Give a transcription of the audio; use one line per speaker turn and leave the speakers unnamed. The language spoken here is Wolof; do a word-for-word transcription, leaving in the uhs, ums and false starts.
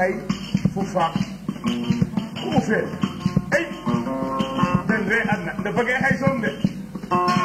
hay fufaam u fel ey den re adna nda fage hay soom de